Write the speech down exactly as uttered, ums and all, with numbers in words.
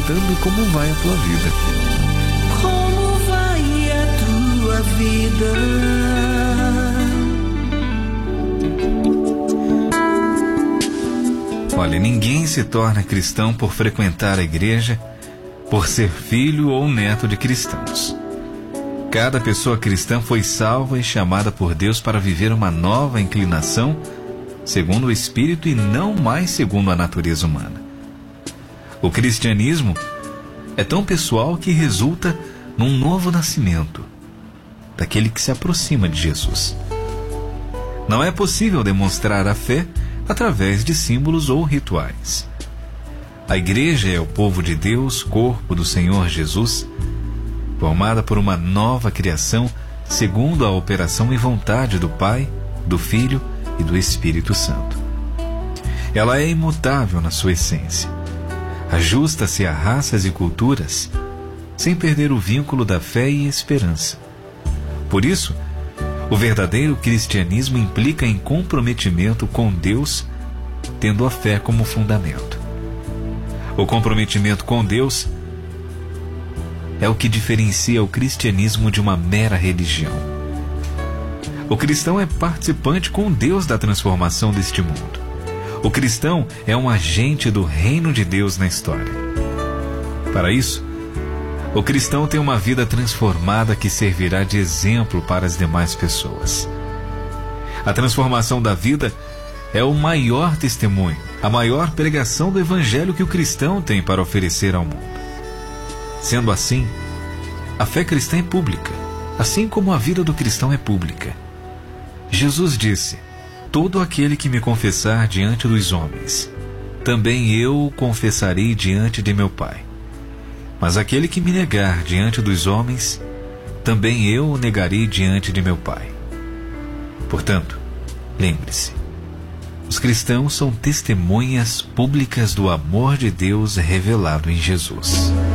perguntando como vai a tua vida. Como vai a tua vida? Olha, ninguém se torna cristão por frequentar a igreja, por ser filho ou neto de cristãos. Cada pessoa cristã foi salva e chamada por Deus para viver uma nova inclinação segundo o Espírito e não mais segundo a natureza humana. O cristianismo é tão pessoal que resulta num novo nascimento, daquele que se aproxima de Jesus. Não é possível demonstrar a fé através de símbolos ou rituais. A igreja é o povo de Deus, corpo do Senhor Jesus, formada por uma nova criação segundo a operação e vontade do Pai, do Filho e do Espírito Santo. Ela é imutável na sua essência. Ajusta-se a raças e culturas, sem perder o vínculo da fé e esperança. Por isso, o verdadeiro cristianismo implica em comprometimento com Deus, tendo a fé como fundamento. O comprometimento com Deus é o que diferencia o cristianismo de uma mera religião. O cristão é participante com Deus da transformação deste mundo. O cristão é um agente do reino de Deus na história. Para isso, o cristão tem uma vida transformada que servirá de exemplo para as demais pessoas. A transformação da vida é o maior testemunho, a maior pregação do Evangelho que o cristão tem para oferecer ao mundo. Sendo assim, a fé cristã é pública, assim como a vida do cristão é pública. Jesus disse: todo aquele que me confessar diante dos homens, também eu o confessarei diante de meu Pai. Mas aquele que me negar diante dos homens, também eu o negarei diante de meu Pai. Portanto, lembre-se, os cristãos são testemunhas públicas do amor de Deus revelado em Jesus.